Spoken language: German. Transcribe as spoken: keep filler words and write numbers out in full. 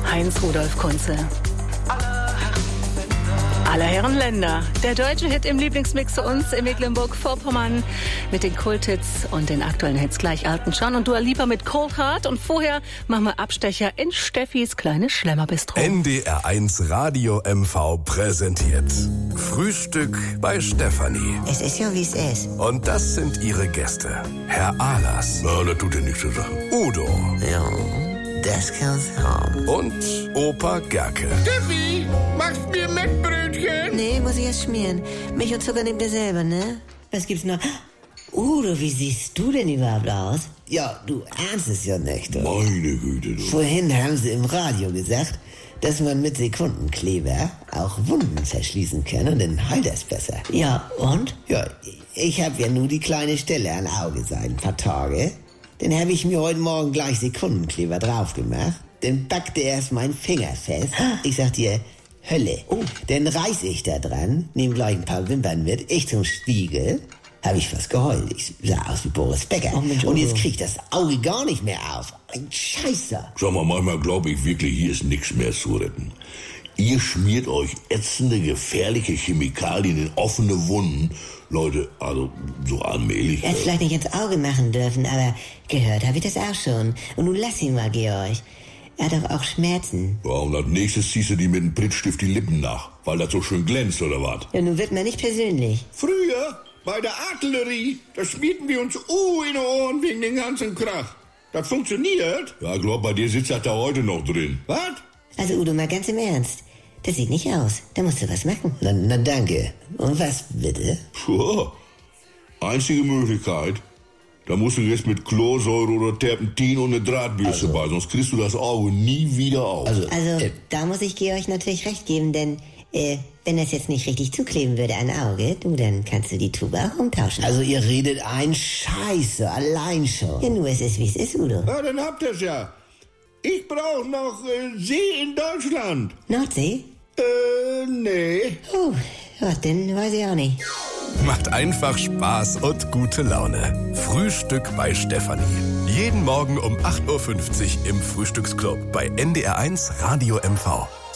Heinz-Rudolf Kunze. Aller Herren Länder. Der deutsche Hit im Lieblingsmix für uns in Mecklenburg-Vorpommern mit den Kulthits und den aktuellen Hits gleich Elton John und Dua Lipa mit Cold Heart. Und vorher machen wir Abstecher in Steffis kleines Schlemmerbistro. N D R eins Radio M V präsentiert Frühstück bei Stefanie. Es ist ja, wie es ist. Und das sind ihre Gäste. Herr Ahlers. Na, das tut ja nichts zur Sache. Udo. Ja, das kann's haben. Und Opa Gerke. Steffi, machst mir Mettbrötchen? Nee, muss ich erst schmieren. Milch und Zucker nehmt ihr selber, ne? Was gibt's noch? Udo, wie siehst du denn überhaupt aus? Ja, du ahnst es ja nicht, du. Meine Güte, du. Vorhin haben sie im Radio gesagt, dass man mit Sekundenkleber auch Wunden verschließen kann und dann heilt das besser. Ja, und? Ja, ich hab ja nur die kleine Stelle am Auge seit ein paar Tage. Dann habe ich mir heute Morgen gleich Sekundenkleber drauf gemacht. Dann packte erst mein Finger fest. Ich sag dir, Hölle. Oh. Dann reiß ich da dran, nehm gleich ein paar Wimpern mit, ich zum Spiegel. Hab ich fast geheult. Ich sah aus wie Boris Becker. Oh, Mensch, und jetzt krieg ich das Auge gar nicht mehr auf. Ein Scheiße. Sag mal, manchmal glaube ich wirklich, hier ist nichts mehr zu retten. Ihr schmiert euch ätzende, gefährliche Chemikalien in offene Wunden. Leute, also so allmählich. Er hätte vielleicht nicht ins Auge machen dürfen, aber gehört habe ich das auch schon. Und nun lass ihn mal, Georg. Er hat doch auch Schmerzen. Ja, und als nächstes ziehst du die mit dem Prittstift die Lippen nach, weil das so schön glänzt, oder was? Ja, nun wird man nicht persönlich. Früher, bei der Artillerie, da schmierten wir uns U in die Ohren wegen den ganzen Krach. Das funktioniert? Ja, ich glaub, bei dir sitzt das da heute noch drin. Was? Also Udo, mal ganz im Ernst. Das sieht nicht aus. Da musst du was machen. Na, na danke. Und was bitte? Puh, einzige Möglichkeit. Da musst du jetzt mit Chlorsäure oder Terpentin und eine Drahtbürste Also. bei, sonst kriegst du das Auge nie wieder auf. Also, äh, da muss ich Georg natürlich recht geben, denn äh, wenn das jetzt nicht richtig zukleben würde an Auge, du, dann kannst du die Tube auch umtauschen. Also ihr redet ein Scheiße, allein schon. Ja, nur es ist, wie es ist, Udo. Ja, dann habt ihr's ja. Ich brauch noch äh, See in Deutschland. Nordsee? Äh, nee. Oh, ja, dann weiß ich auch nicht. Macht einfach Spaß und gute Laune. Frühstück bei Stefanie. Jeden Morgen um acht Uhr fünfzig im Frühstücksclub bei N D R eins Radio M V.